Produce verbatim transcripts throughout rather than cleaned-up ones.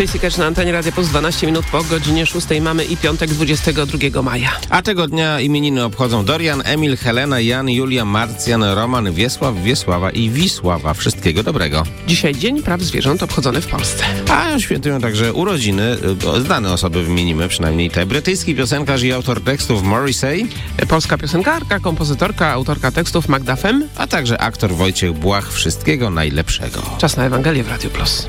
Stacey Cash na antenie Radia Plus, dwanaście minut po godzinie szóstej. Mamy i piątek, dwudziestego drugiego maja. A tego dnia imieniny obchodzą Dorian, Emil, Helena, Jan, Julia, Marcjan, Roman, Wiesław, Wiesława i Wisława. Wszystkiego dobrego. Dzisiaj Dzień Praw Zwierząt obchodzony w Polsce. A świętują także urodziny. Znane osoby wymienimy, przynajmniej te. Brytyjski piosenkarz i autor tekstów Morrissey. Polska piosenkarka, kompozytorka, autorka tekstów Magda Fem. A także aktor Wojciech Błach. Wszystkiego najlepszego. Czas na Ewangelię w Radio Plus.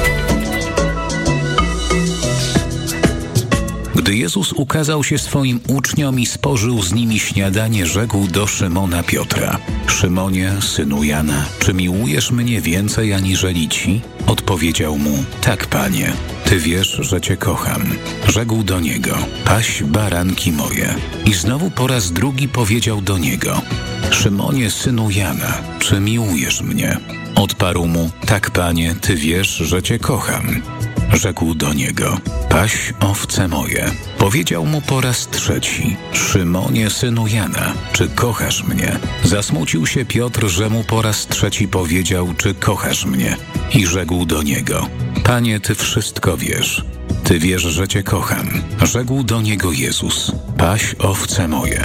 Gdy Jezus ukazał się swoim uczniom i spożył z nimi śniadanie, rzekł do Szymona Piotra: Szymonie, synu Jana, czy miłujesz mnie więcej aniżeli ci? Odpowiedział mu: tak, Panie, Ty wiesz, że Cię kocham. Rzekł do niego: paś baranki moje. I znowu po raz drugi powiedział do niego: Szymonie, synu Jana, czy miłujesz mnie? Odparł mu: tak, Panie, Ty wiesz, że Cię kocham. Rzekł do niego: paś owce moje. Powiedział mu po raz trzeci: Szymonie, synu Jana, czy kochasz mnie? Zasmucił się Piotr, że mu po raz trzeci powiedział: czy kochasz mnie? I rzekł do niego: Panie, Ty wszystko wiesz. Ty wiesz, że Cię kocham. Rzekł do niego Jezus: paś owce moje.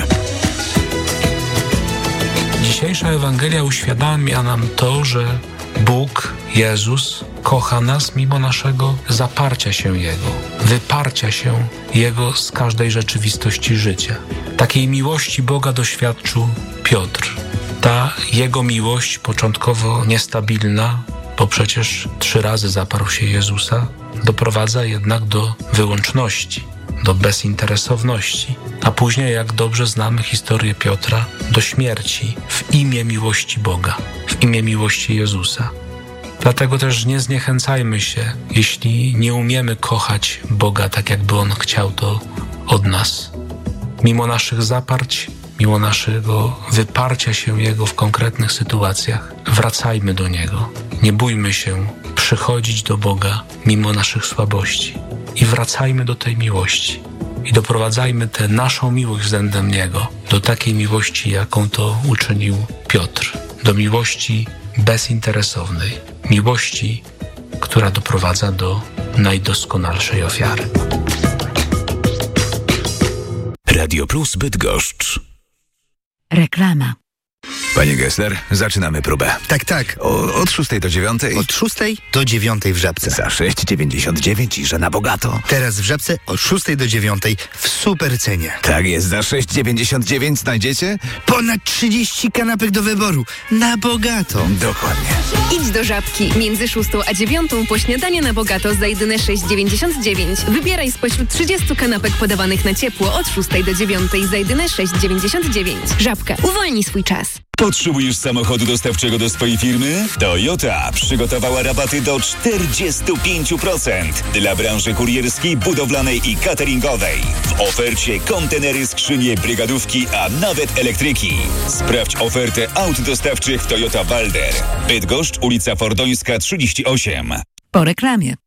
Dzisiejsza Ewangelia uświadamia nam to, że Bóg, Jezus, kocha nas mimo naszego zaparcia się Jego, wyparcia się Jego z każdej rzeczywistości życia. Takiej miłości Boga doświadczył Piotr. Ta Jego miłość, początkowo niestabilna, bo przecież trzy razy zaparł się Jezusa, doprowadza jednak do wyłączności, do bezinteresowności, a później, jak dobrze znamy historię Piotra, do śmierci w imię miłości Boga, w imię miłości Jezusa. Dlatego też nie zniechęcajmy się, jeśli nie umiemy kochać Boga tak, jakby On chciał to od nas. Mimo naszych zaparć, mimo naszego wyparcia się Jego w konkretnych sytuacjach, wracajmy do Niego. Nie bójmy się przychodzić do Boga mimo naszych słabości i wracajmy do tej miłości. I doprowadzajmy tę naszą miłość względem Niego do takiej miłości, jaką to uczynił Piotr. Do miłości bezinteresownej. Miłości, która doprowadza do najdoskonalszej ofiary. Radio Plus Bydgoszcz. Reklama. Panie Gessler, zaczynamy próbę. Tak, tak. O, od szóstej do dziewiątej? Od szóstej do dziewiątej w Żabce. Za sześć dziewięćdziesiąt dziewięć i że na bogato. Teraz w Żabce od szóstej do dziewiątej w super cenie. Tak jest, za sześć dziewięćdziesiąt dziewięć znajdziecie? Ponad trzydzieści kanapek do wyboru. Na bogato. Dokładnie. Idź do Żabki. Między szóstą a dziewiątą po śniadanie na bogato za jedyne sześć dziewięćdziesiąt dziewięć. Wybieraj spośród trzydziestu kanapek podawanych na ciepło od szóstej do dziewiątej za jedyne sześć dziewięćdziesiąt dziewięć. Żabka. Uwolnij swój czas. Potrzebujesz samochodu dostawczego do swojej firmy? Toyota przygotowała rabaty do czterdzieści pięć procent dla branży kurierskiej, budowlanej i cateringowej. W ofercie kontenery, skrzynie, brygadówki, a nawet elektryki. Sprawdź ofertę aut dostawczych w Toyota Balder. Bydgoszcz, ulica Fordońska trzydzieści osiem. Po reklamie.